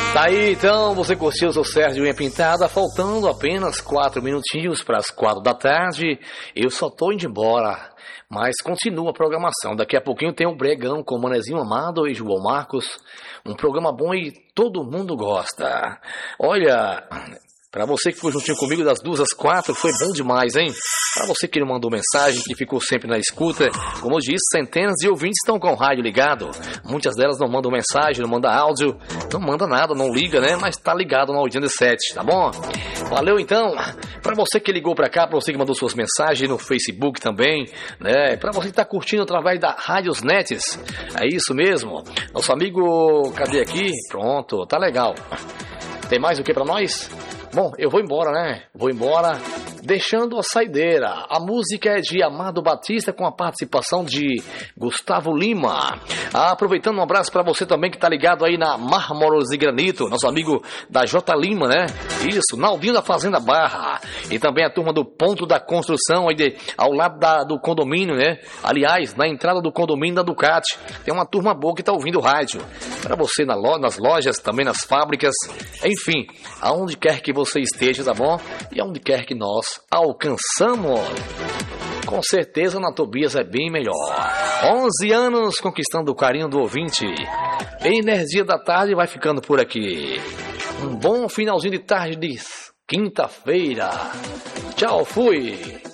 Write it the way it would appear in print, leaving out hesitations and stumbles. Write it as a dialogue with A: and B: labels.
A: Tá aí então, você curtiu o seu Sérgio Unha Pintada, faltando apenas 4 minutinhos para as 4 da tarde. Eu só tô indo embora, mas continua a programação. Daqui a pouquinho tem o Bregão com Manezinho Amado e João Marcos. Um programa bom e todo mundo gosta. Olha, pra você que ficou juntinho comigo das 2 às 4, foi bom demais, hein? Pra você que não mandou mensagem, que ficou sempre na escuta, como eu disse, centenas de ouvintes estão com o rádio ligado. Muitas delas não mandam mensagem, não mandam áudio, não manda nada, não liga, né? Mas tá ligado na 87, tá bom? Valeu então. Pra você que ligou pra cá, pra você que mandou suas mensagens no Facebook também, né? Pra você que tá curtindo através da Rádios Nets. É isso mesmo. Nosso amigo, cadê aqui? Pronto, tá legal. Tem mais o que pra nós? Bom, eu vou embora, né? Vou embora deixando a saideira. A música é de Amado Batista com a participação de Gustavo Lima. Aproveitando, um abraço pra você também que tá ligado aí na Mármores e Granito, nosso amigo da J Lima, né? Isso, Naldinho da Fazenda Barra. E também a turma do Ponto da Construção, aí ao lado do condomínio, né? Aliás, na entrada do condomínio da Ducati. Tem uma turma boa que tá ouvindo o rádio. Pra você nas lojas, também nas fábricas, enfim, aonde quer que você esteja, tá bom? E aonde quer que nós alcançamos. Com certeza na Tobias é bem melhor. 11 anos conquistando o carinho do ouvinte. Energia da tarde vai ficando por aqui. Um bom finalzinho de tarde de quinta-feira. Tchau, fui.